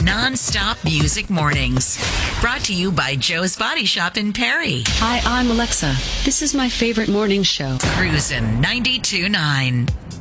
Non-stop music mornings. Brought to you by Joe's Body Shop in Perry. Hi, I'm Alexa. This is my favorite morning show. Cruisin' 92.9.